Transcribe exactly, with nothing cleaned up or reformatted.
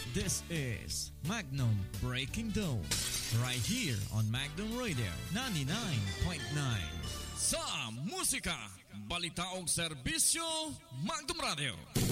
This is Magnum Breaking Dawn, right here on Magnum Radio ninety-nine point nine. Sa musika, balita o serbisyo, Magnum Radio.